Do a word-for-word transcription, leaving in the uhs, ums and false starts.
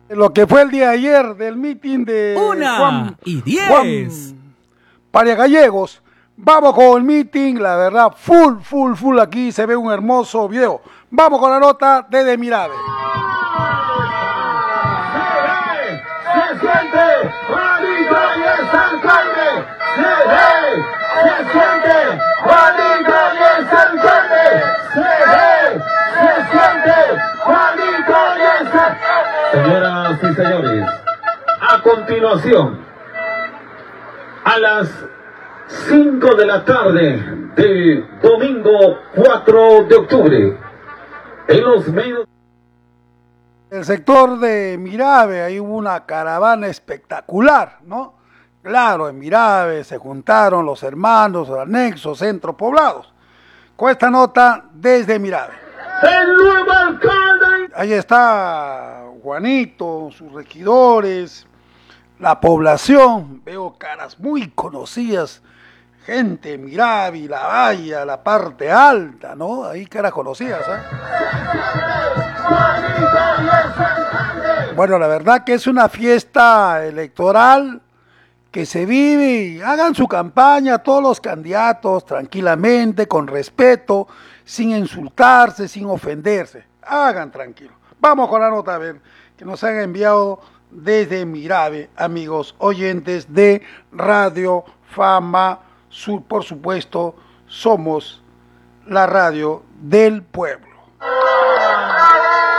Lo que fue el día de ayer del meeting de Una Juan, y diez. Juan Pariagallegos. Vamos con el meeting, la verdad, full, full, full aquí, se ve un hermoso video. Vamos con la nota desde Mirave. Se siente, Juanito y es alcalde. Se ve, se siente, Juanito y es alcalde. Se ve, se siente, Juanito y es alcalde. Señoras y señores, a continuación, a las cinco de la tarde del domingo cuatro de octubre, en los medios... El sector de Mirave, ahí hubo una caravana espectacular, ¿no? Claro, en Mirave se juntaron los hermanos, los anexos, centros poblados. Con esta nota desde Mirave. El nuevo alcalde. Ahí está Juanito, sus regidores, la población, veo caras muy conocidas, gente, Mirave, La Valla, la parte alta, ¿no? Ahí caras conocidas, ¿eh? Bueno, la verdad que es una fiesta electoral que se vive, hagan su campaña todos los candidatos tranquilamente, con respeto, sin insultarse, sin ofenderse, hagan tranquilo. Vamos con la nota, a ver, que nos han enviado desde Mirave, amigos oyentes de Radio Fama Sur, por supuesto, somos la radio del pueblo.